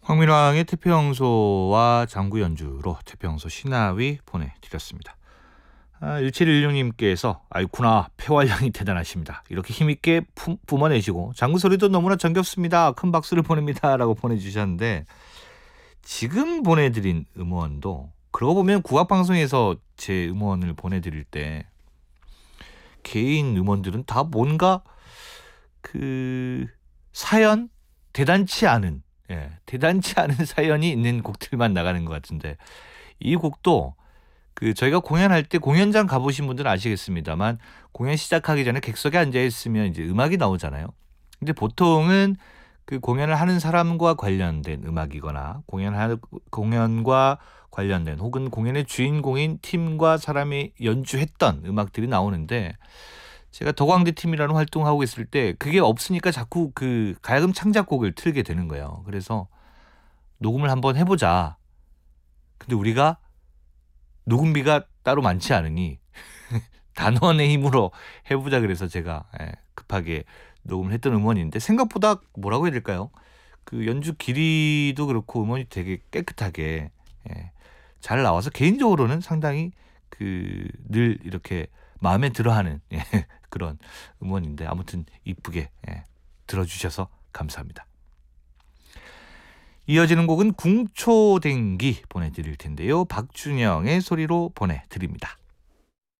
황민왕의 태평소와 장구 연주로 태평소 신하위 보내드렸습니다. 1716님께서 아이쿠나 폐활량이 대단하십니다. 이렇게 힘있게 뿜어내시고 장구 소리도 너무나 정겹습니다. 큰 박수를 보냅니다. 라고 보내주셨는데, 지금 보내드린 음원도 그러고 보면 국악방송에서 제 음원을 보내드릴 때 개인 음원들은 다 뭔가 그 사연 대단치 않은 사연이 있는 곡들만 나가는 것 같은데, 이 곡도 저희가 공연할 때 공연장 가보신 분들은 아시겠습니다만, 공연 시작하기 전에 객석에 앉아 있으면 이제 음악이 나오잖아요. 근데 보통은 그 공연을 하는 사람과 관련된 음악이거나 공연과 관련된, 혹은 공연의 주인공인 팀과 사람이 연주했던 음악들이 나오는데, 제가 더광대 팀이라는 활동하고 있을 때 그게 없으니까 자꾸 그 가야금 창작곡을 틀게 되는 거예요. 그래서 녹음을 한번 해보자. 근데 우리가 녹음비가 따로 많지 않으니 단원의 힘으로 해보자, 그래서 제가 급하게 녹음을 했던 음원인데, 생각보다 뭐라고 해야 될까요? 그 연주 길이도 그렇고 음원이 되게 깨끗하게 잘 나와서 개인적으로는 상당히 늘 이렇게 마음에 들어하는 그런 음원인데, 아무튼 이쁘게 들어주셔서 감사합니다. 이어지는 곡은 궁초댕기 보내드릴 텐데요. 박준영의 소리로 보내드립니다.